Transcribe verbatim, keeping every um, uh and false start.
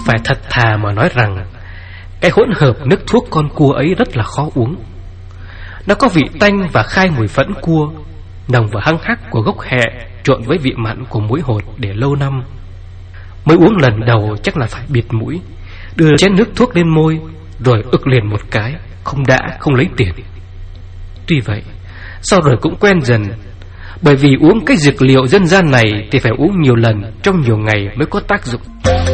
phải thật thà mà nói rằng cái hỗn hợp nước thuốc con cua ấy rất là khó uống. Nó có vị tanh và khai mùi phẫn cua, nồng và hăng hắc của gốc hẹ trộn với vị mặn của muối hột để lâu năm. Mới uống lần đầu chắc là phải bịt mũi, đưa chén nước thuốc lên môi, rồi ực liền một cái, không đã không lấy tiền. Tuy vậy, sau rồi cũng quen dần, bởi vì uống cái dược liệu dân gian này thì phải uống nhiều lần trong nhiều ngày mới có tác dụng.